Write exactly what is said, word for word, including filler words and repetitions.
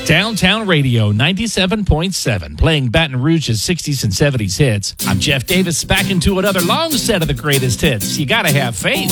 Downtown Radio ninety-seven point seven, playing Baton Rouge's sixties and seventies hits. I'm Jeff Davis, back into another long set of the greatest hits. You gotta have faith.